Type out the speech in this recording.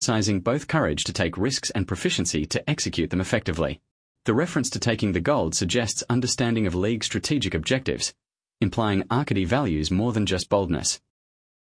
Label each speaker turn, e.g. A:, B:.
A: emphasizing both courage to take risks and proficiency to execute them effectively. The reference to taking the gold suggests understanding of League's strategic objectives, implying Arcady values more than just boldness.